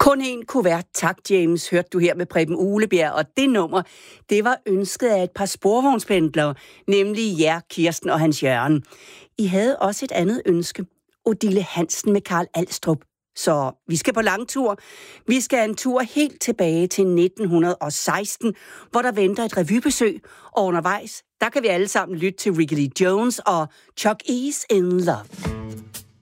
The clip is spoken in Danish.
Kun en kuvert, tak James, hørte du her med Preben Uglebjerg, og det nummer, det var ønsket af et par sporvognspendlere, nemlig jer, Kirsten og Hans Jørgen. I havde også et andet ønske, Odile Hansen med Karl Alstrup. Så vi skal på langtur. Vi skal en tur helt tilbage til 1916, hvor der venter et revybesøg, og undervejs, der kan vi alle sammen lytte til Ricky Lee Jones og Chuck E's In Love.